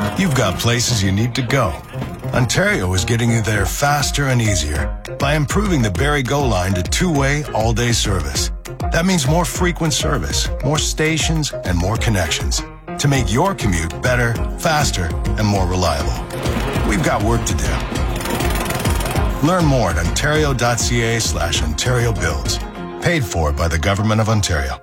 You've got places you need to go. Ontario is getting you there faster and easier by improving the Barrie Go line to two-way, all-day service. That means more frequent service, more stations, and more connections to make your commute better, faster, and more reliable. We've got work to do. Learn more at ontario.ca/Ontario Builds. Paid for by the Government of Ontario.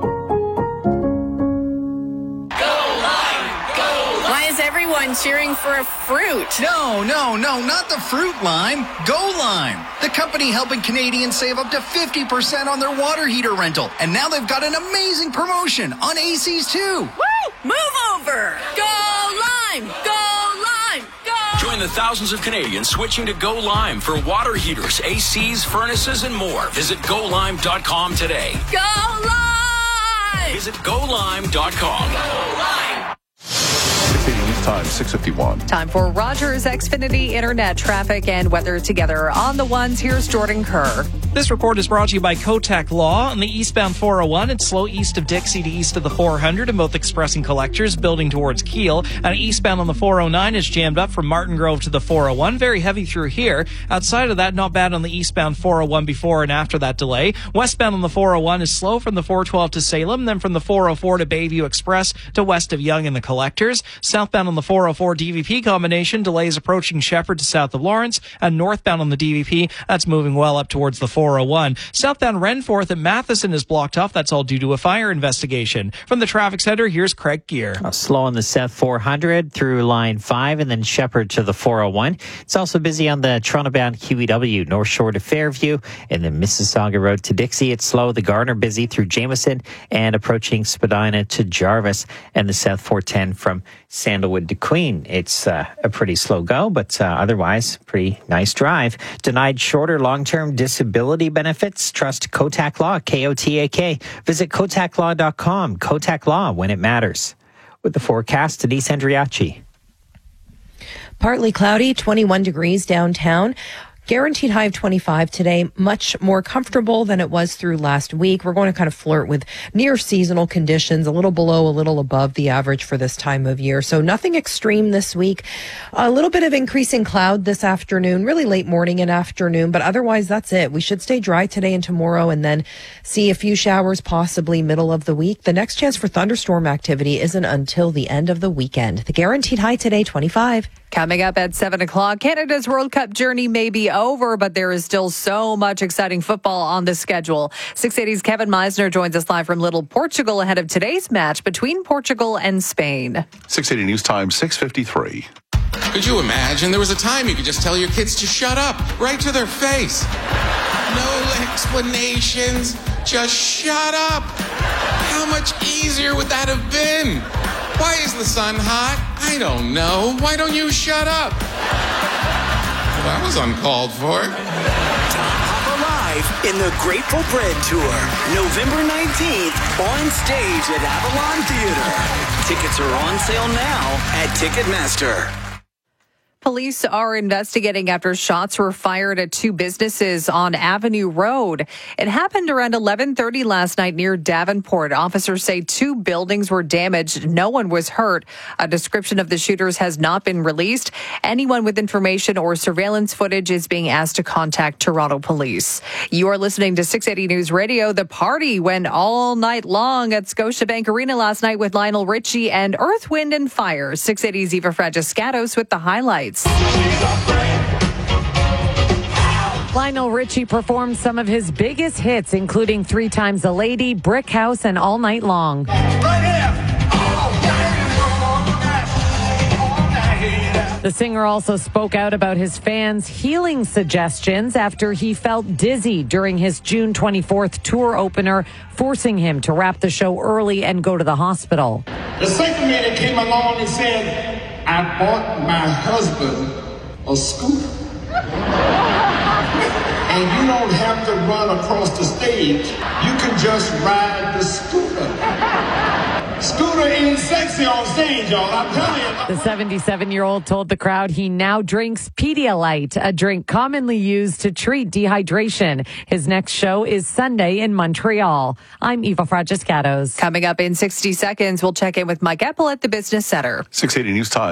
Cheering for a fruit. No, not the fruit lime. Go Lime, the company helping Canadians save up to 50% on their water heater rental. And now they've got an amazing promotion on ACs too. Woo! Move over! Go Lime! Go Lime! Go! Join the thousands of Canadians switching to Go Lime for water heaters, ACs, furnaces, and more. Visit golime.com today. Go Lime! Visit golime.com. Go Lime! Time 6:51. Time for Rogers Xfinity Internet traffic and weather together on the ones. Here's Jordan Kerr. This report is brought to you by Kotak Law. On the eastbound 401, it's slow east of Dixie to east of the 400 in both express and collectors, building towards Kiel. And eastbound on the 409 is jammed up from Martin Grove to the 401. Very heavy through here. Outside of that, not bad on the eastbound 401 before and after that delay. Westbound on the 401 is slow from the 412 to Salem, then from the 404 to Bayview Express to west of Yonge in the collectors. Southbound on the 404 DVP combination, delays approaching Shepherd to south of Lawrence, and northbound on the DVP, that's moving well up towards the 401. Southbound Renforth at Matheson is blocked off. That's all due to a fire investigation. From the traffic center, here's Craig Gear. Slow on the South 400 through line 5 and then Shepherd to the 401. It's also busy on the Toronto-bound QEW, North Shore to Fairview, and then Mississauga Road to Dixie. It's slow. The Gardner busy through Jameson and approaching Spadina to Jarvis, and the South 410 from Sandalwood to Queen. It's a pretty slow go, but otherwise, pretty nice drive. Denied shorter long-term disability benefits? Trust Kotak Law, Kotak. Visit kotaklaw.com. Kotak Law, when it matters. With the forecast, Denise Andriachi. Partly cloudy, 21 degrees downtown. Guaranteed high of 25 today, much more comfortable than it was through last week. We're going to kind of flirt with near seasonal conditions, a little below, a little above the average for this time of year. So nothing extreme this week. A little bit of increasing cloud this afternoon, really late morning and afternoon, but otherwise that's it. We should stay dry today and tomorrow and then see a few showers possibly middle of the week. The next chance for thunderstorm activity isn't until the end of the weekend. The guaranteed high today, 25. Coming up at 7 o'clock, Canada's World Cup journey may be over, but there is still so much exciting football on the schedule. 680's Kevin Meisner joins us live from Little Portugal ahead of today's match between Portugal and Spain. 680 News Time, 6:53. Could you imagine? There was a time you could just tell your kids to shut up, right to their face. No explanations, just shut up. How much easier would that have been? Why is the sun hot? I don't know. Why don't you shut up? Well, that was uncalled for. Top Papa Live in the Grateful Bread Tour, November 19th, on stage at Avalon Theater. Tickets are on sale now at Ticketmaster. Police are investigating after shots were fired at two businesses on Avenue Road. It happened around 11:30 last night near Davenport. Officers say two buildings were damaged. No one was hurt. A description of the shooters has not been released. Anyone with information or surveillance footage is being asked to contact Toronto Police. You are listening to 680 News Radio. The party went all night long at Scotiabank Arena last night with Lionel Richie and Earth, Wind and Fire. 680's Eva Fragiscatos with the highlights. Lionel Richie performed some of his biggest hits, including 3 Times a Lady, Brick House, and All Night Long. The singer also spoke out about his fans' healing suggestions after he felt dizzy during his June 24th tour opener, forcing him to wrap the show early and go to the hospital. The second man came along and said, I bought my husband a scooter. And you don't have to run across the stage. You can just ride the scooter. Scooter ain't sexy on stage, y'all. I'm telling you. The 77-year-old told the crowd he now drinks Pedialyte, a drink commonly used to treat dehydration. His next show is Sunday in Montreal. I'm Eva Fragiscatos. Coming up in 60 seconds, we'll check in with Mike Epple at the Business Center. 680 News Time.